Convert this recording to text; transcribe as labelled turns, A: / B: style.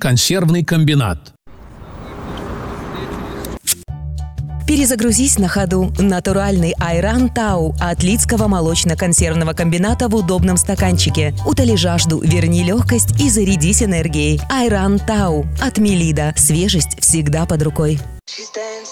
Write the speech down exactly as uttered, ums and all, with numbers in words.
A: консервный комбинат.
B: Перезагрузись на ходу. Натуральный айран Тау от Лидского молочно-консервного комбината в удобном стаканчике. Утоли жажду, верни легкость и зарядись энергией. Айран Тау от Мелида. Свежесть всегда под рукой.